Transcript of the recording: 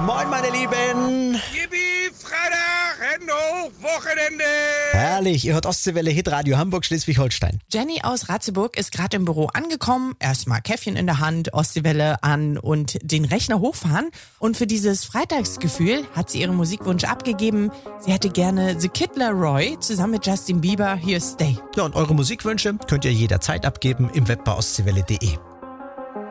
Moin, meine Lieben. Yippie, Freitag, Hände hoch, Wochenende. Herrlich, ihr hört Ostseewelle, Hitradio Hamburg, Schleswig-Holstein. Jenny aus Ratzeburg ist gerade im Büro angekommen. Erstmal Käffchen in der Hand, Ostseewelle an und den Rechner hochfahren. Und für dieses Freitagsgefühl hat sie ihren Musikwunsch abgegeben. Sie hätte gerne The Kid Laroi zusammen mit Justin Bieber Here Stay. Ja, und eure Musikwünsche könnt ihr jederzeit abgeben im Web bei ostseewelle.de.